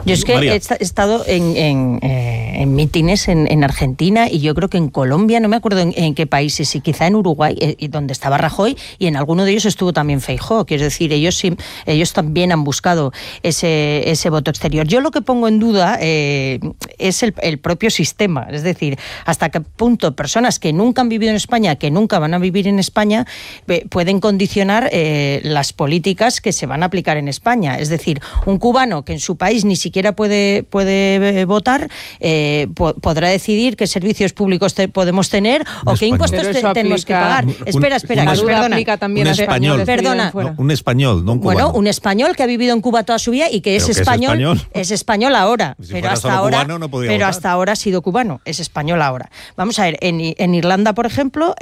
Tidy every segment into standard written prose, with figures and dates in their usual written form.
Yo es que María. he estado en mítines en Argentina y yo creo que en Colombia, no me acuerdo en qué países, y quizá en Uruguay, donde estaba Rajoy, y en alguno de ellos estuvo también Feijóo. Quiero decir, ellos también han buscado ese voto exterior. Yo lo que pongo en duda es el propio sistema, es decir, hasta qué punto personas que nunca han vivido en España, que nunca van a vivir en España, pueden condicionar las políticas que se van a aplicar en España. Es decir, un cubano que en su país ni siquiera puede votar, podrá decidir qué servicios públicos podemos tener o qué impuestos tenemos que pagar. Espera, aplica también un a español. Perdona. No, un español, no un cubano. Bueno, un español que ha vivido en Cuba toda su vida y que es español, es español ahora, Si pero fuera hasta solo ahora, cubano, no podía votar. hasta ahora ha sido cubano, es español ahora. Vamos a ver, en Irlanda, por ejemplo,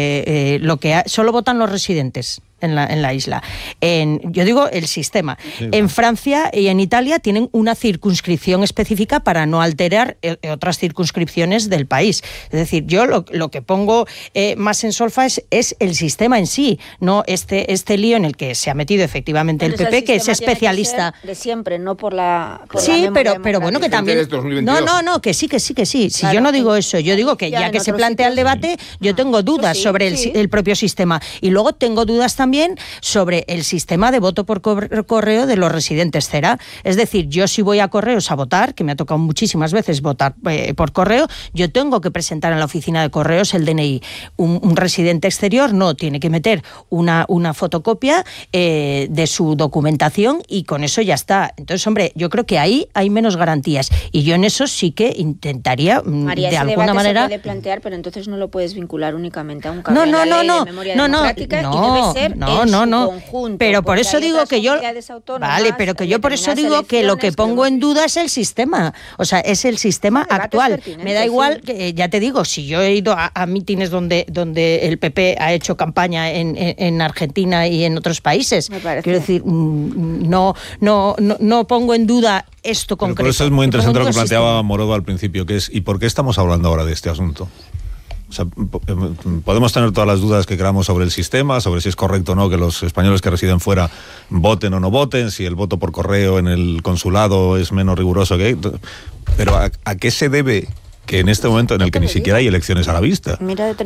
solo votan los residentes en la isla. Yo digo el sistema. Sí, en Francia y en Italia tienen una circunscripción específica para no alterar otras circunscripciones del país. Es decir, yo lo que pongo más en solfa es el sistema en sí, no este lío en el que se ha metido efectivamente el PP, que es especialista. De siempre, no por la sí, pero bueno, que también... No, que sí. Si claro, yo no digo eso, yo digo que ya que se plantea el debate, yo tengo dudas sobre el propio sistema. Y luego tengo dudas también sobre el sistema de voto por correo de los residentes CERA. Es decir, yo si voy a correos a votar, que me ha tocado muchísimas veces votar por correo, yo tengo que presentar en la oficina de correos el DNI. Un residente exterior no, tiene que meter una fotocopia de su documentación y con eso ya está. Entonces, hombre, yo creo que ahí hay menos garantías y yo en eso sí que intentaría María, de alguna debate manera... se puede plantear, pero entonces no lo puedes vincular únicamente a un cambio de la ley de memoria democrática y debe ser en su conjunto, pero por eso digo que yo pero que yo por eso digo que lo que pongo en duda es el sistema, o sea, es el sistema actual. Me da igual, que ya te digo, si yo he ido a mítines donde el PP ha hecho campaña en Argentina y en otros países, quiero decir, no pongo en duda esto concreto. Pero por eso es muy interesante lo que planteaba Morodo al principio, que es ¿y por qué estamos hablando ahora de este asunto? O sea, podemos tener todas las dudas que queramos sobre el sistema, sobre si es correcto o no que los españoles que residen fuera voten o no voten, si el voto por correo en el consulado es menos riguroso que... Pero ¿a qué se debe que en este momento en el que ni siquiera hay elecciones a la vista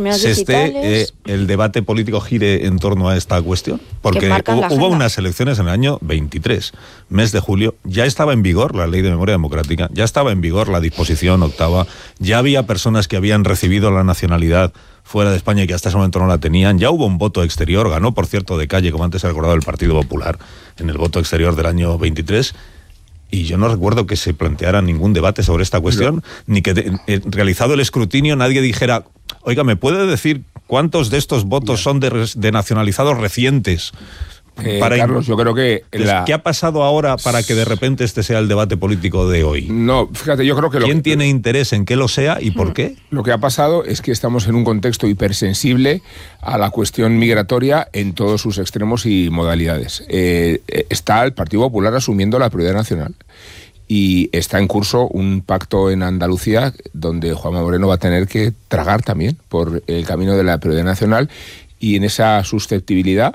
el debate político gire en torno a esta cuestión? Porque hubo unas elecciones en el año 23, mes de julio, ya estaba en vigor la Ley de Memoria Democrática, ya estaba en vigor la disposición octava, ya había personas que habían recibido la nacionalidad fuera de España y que hasta ese momento no la tenían, ya hubo un voto exterior, ganó por cierto de calle, como antes se ha recordado, el Partido Popular en el voto exterior del año 23. Y yo no recuerdo que se planteara ningún debate sobre esta cuestión, ni que realizado el escrutinio nadie dijera, oiga, ¿me puede decir cuántos de estos votos son de nacionalizados recientes? Carlos, yo creo que... ¿Qué ha pasado ahora para que de repente este sea el debate político de hoy? No, fíjate, yo creo que... ¿Quién tiene interés en que lo sea y por qué? Lo que ha pasado es que estamos en un contexto hipersensible a la cuestión migratoria en todos sus extremos y modalidades. Está el Partido Popular asumiendo la prioridad nacional. Y está en curso un pacto en Andalucía donde Juanma Moreno va a tener que tragar también por el camino de la prioridad nacional, y en esa susceptibilidad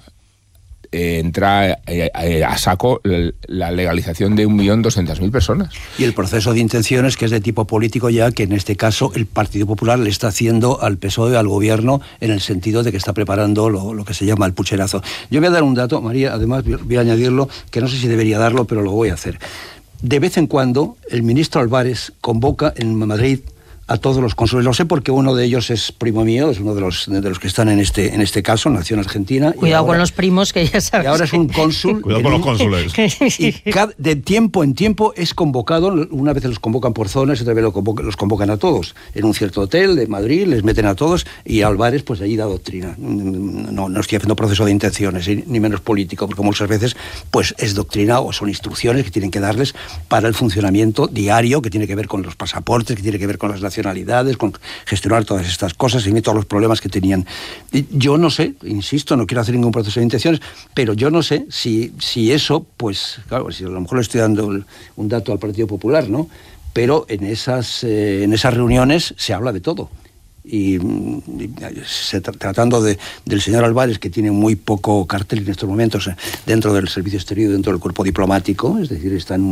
entra a saco la legalización de 1.200.000 personas. Y el proceso de intenciones, que es de tipo político ya, que en este caso el Partido Popular le está haciendo al PSOE, al gobierno, en el sentido de que está preparando lo que se llama el pucherazo. Yo voy a dar un dato, María, además voy a añadirlo, que no sé si debería darlo, pero lo voy a hacer. De vez en cuando el ministro Álvarez convoca en Madrid a todos los cónsules. Lo sé porque uno de ellos es primo mío, es uno de los que están en este caso, nació en Argentina. Cuidado con los primos, que ya sabes. Y ahora es un cónsul. Cuidado con los cónsules. Y de tiempo en tiempo es convocado, una vez los convocan por zonas y otra vez los convocan a todos. En un cierto hotel de Madrid les meten a todos y Álvarez pues allí da doctrina. No estoy haciendo proceso de intenciones, ni menos político, porque muchas veces pues es doctrina o son instrucciones que tienen que darles para el funcionamiento diario, que tiene que ver con los pasaportes, que tiene que ver con las nacionalidades, con gestionar todas estas cosas y todos los problemas que tenían. Yo no sé, insisto, no quiero hacer ningún proceso de intenciones, pero yo no sé si eso, pues claro, si a lo mejor le estoy dando un dato al Partido Popular, ¿no? Pero en esas reuniones se habla de todo. Y tratando del señor Álvarez, que tiene muy poco cartel en estos momentos dentro del servicio exterior, dentro del cuerpo diplomático, es decir, está en